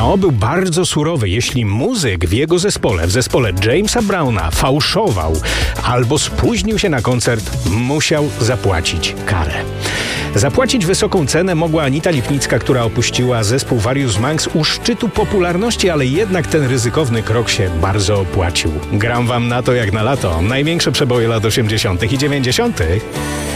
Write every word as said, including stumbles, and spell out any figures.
No, był bardzo surowy. Jeśli muzyk w jego zespole, w zespole Jamesa Browna fałszował albo spóźnił się na koncert, musiał zapłacić karę. Zapłacić wysoką cenę mogła Anita Lipnicka, która opuściła zespół Various Monks u szczytu popularności, ale jednak ten ryzykowny krok się bardzo opłacił. Gram wam na to jak na lato. Największe przeboje lat osiemdziesiątych i dziewięćdziesiątych.